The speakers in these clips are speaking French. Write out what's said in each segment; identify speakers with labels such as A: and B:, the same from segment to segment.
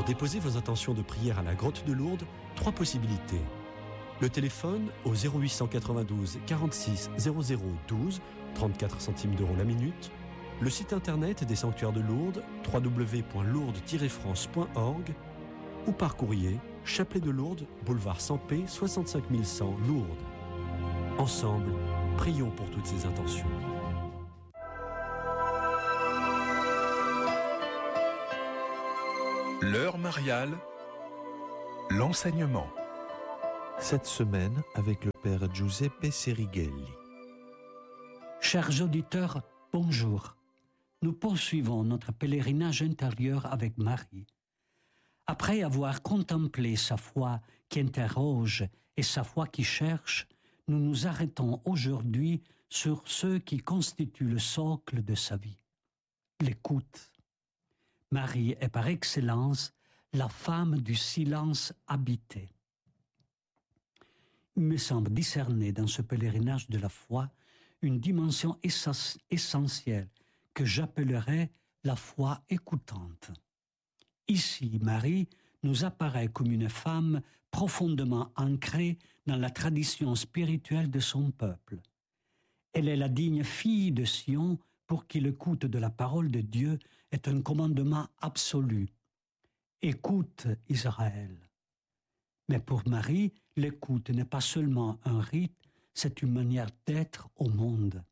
A: Pour déposer vos intentions de prière à la Grotte de Lourdes, 3 possibilités. Le téléphone au 0892 46 00 12, 34 centimes d'euros la minute. Le site internet des sanctuaires de Lourdes, www.lourdes-france.org, ou par courrier, Chapelet de Lourdes, boulevard Sampé, 65 100 Lourdes. Ensemble, prions pour toutes ces intentions.
B: L'heure mariale, l'enseignement.
C: Cette semaine avec le Père Giuseppe Serighelli.
D: Chers auditeurs, bonjour. Nous poursuivons notre pèlerinage intérieur avec Marie. Après avoir contemplé sa foi qui interroge et sa foi qui cherche, nous nous arrêtons aujourd'hui sur ceux qui constituent le socle de sa vie. L'écoute. Marie est par excellence la femme du silence habité. Il me semble discerner dans ce pèlerinage de la foi une dimension essentielle que j'appellerais la foi écoutante. Ici, Marie nous apparaît comme une femme profondément ancrée dans la tradition spirituelle de son peuple. Elle est la digne fille de Sion pour qui l'écoute de la parole de Dieu est un commandement absolu. Écoute, Israël. Mais pour Marie, l'écoute n'est pas seulement un rite, c'est une manière d'être au monde.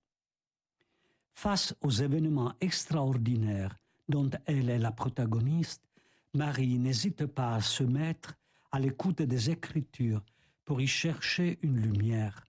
D: Face aux événements extraordinaires dont elle est la protagoniste, Marie n'hésite pas à se mettre à l'écoute des Écritures pour y chercher une lumière.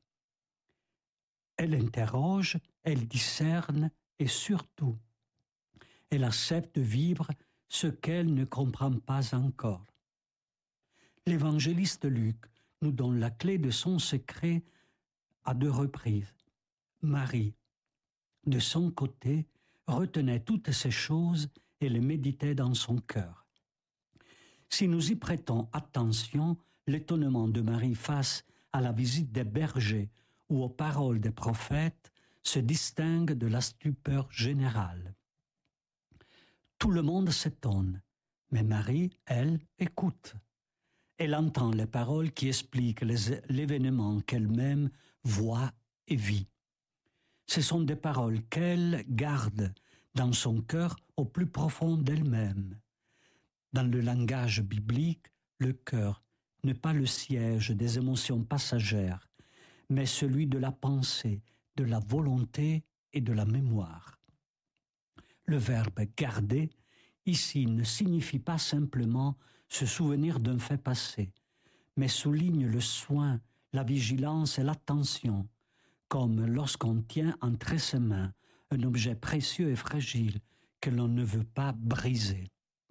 D: Elle interroge, elle discerne et surtout, elle accepte de vivre ce qu'elle ne comprend pas encore. L'évangéliste Luc nous donne la clé de son secret à 2 reprises. Marie, de son côté, retenait toutes ces choses et les méditait dans son cœur. Si nous y prêtons attention, l'étonnement de Marie face à la visite des bergers ou aux paroles des prophètes se distingue de la stupeur générale. Tout le monde s'étonne, mais Marie, elle, écoute. Elle entend les paroles qui expliquent l'événement qu'elle-même voit et vit. Ce sont des paroles qu'elle garde dans son cœur au plus profond d'elle-même. Dans le langage biblique, le cœur n'est pas le siège des émotions passagères, mais celui de la pensée, de la volonté et de la mémoire. Le verbe « garder » ici ne signifie pas simplement se souvenir d'un fait passé, mais souligne le soin, la vigilance et l'attention, comme lorsqu'on tient entre ses mains un objet précieux et fragile que l'on ne veut pas briser.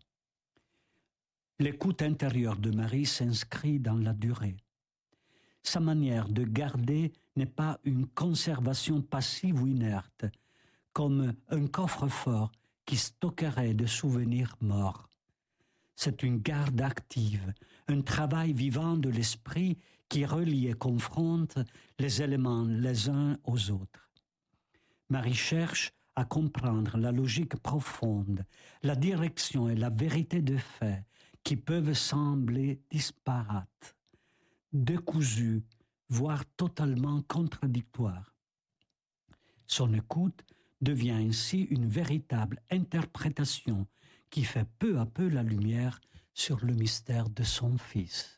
D: L'écoute intérieure de Marie s'inscrit dans la durée. Sa manière de garder n'est pas une conservation passive ou inerte, comme un coffre-fort qui stockerait des souvenirs morts. C'est une garde active, un travail vivant de l'esprit qui relie et confronte les éléments les uns aux autres. Marie cherche à comprendre la logique profonde, la direction et la vérité des faits qui peuvent sembler disparates, décousus, voire totalement contradictoires. Son écoute devient ainsi une véritable interprétation qui fait peu à peu la lumière sur le mystère de son Fils.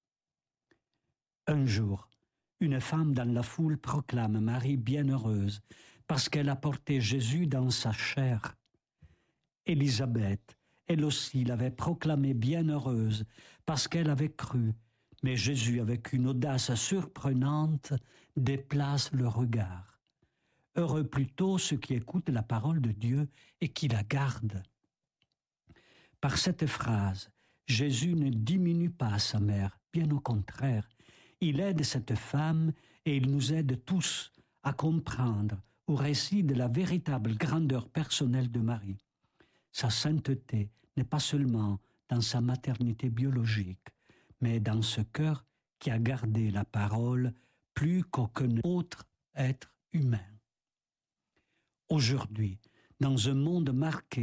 D: Un jour, une femme dans la foule proclame Marie bienheureuse parce qu'elle a porté Jésus dans sa chair. Élisabeth, elle aussi, l'avait proclamée bienheureuse parce qu'elle avait cru, mais Jésus, avec une audace surprenante, déplace le regard. Heureux plutôt ceux qui écoutent la parole de Dieu et qui la gardent. Par cette phrase, Jésus ne diminue pas sa mère, bien au contraire. Il aide cette femme et il nous aide tous à comprendre au récit de la véritable grandeur personnelle de Marie. Sa sainteté n'est pas seulement dans sa maternité biologique, mais dans ce cœur qui a gardé la parole plus qu'aucun autre être humain. Aujourd'hui, dans un monde marqué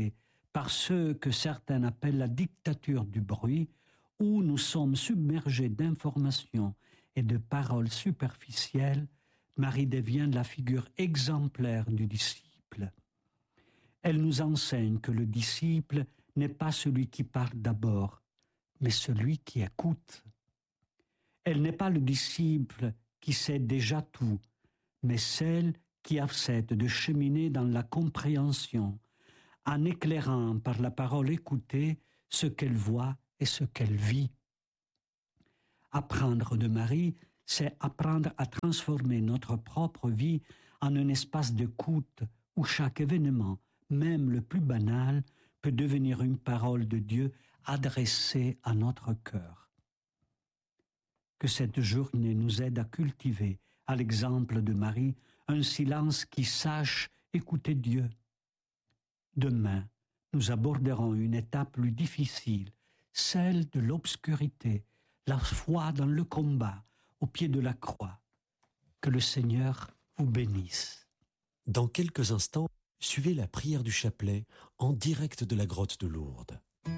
D: par ce que certains appellent la dictature du bruit, où nous sommes submergés d'informations et de paroles superficielles, Marie devient la figure exemplaire du disciple. Elle nous enseigne que le disciple n'est pas celui qui parle d'abord, mais celui qui écoute. Elle n'est pas le disciple qui sait déjà tout, mais celle qui accepte de cheminer dans la compréhension, en éclairant par la parole écoutée ce qu'elle voit et ce qu'elle vit. Apprendre de Marie, c'est apprendre à transformer notre propre vie en un espace d'écoute où chaque événement, même le plus banal, peut devenir une parole de Dieu adressée à notre cœur. Que cette journée nous aide à cultiver, à l'exemple de Marie, un silence qui sache écouter Dieu. Demain, nous aborderons une étape plus difficile, celle de l'obscurité, la foi dans le combat, au pied de la croix. Que le Seigneur vous bénisse.
A: Dans quelques instants, suivez la prière du chapelet en direct de la grotte de Lourdes.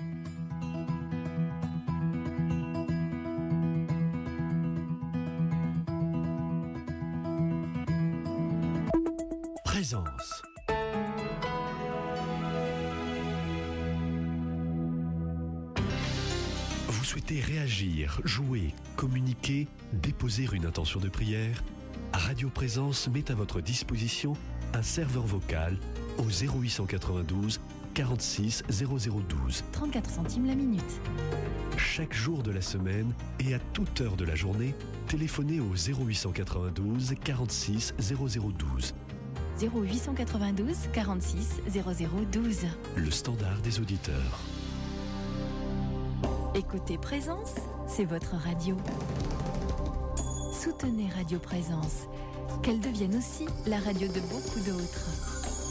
A: Présence. Vous souhaitez réagir, jouer, communiquer, déposer une intention de prière? Radio Présence met à votre disposition un serveur vocal au 0892 46 0012.
B: 34 centimes la minute.
A: Chaque jour de la semaine et à toute heure de la journée, téléphonez au 0892 46 0012.
B: 0892 46 0012.
A: Le standard des auditeurs.
B: Écoutez Présence, c'est votre radio. Soutenez Radio Présence, qu'elle devienne aussi la radio de beaucoup d'autres.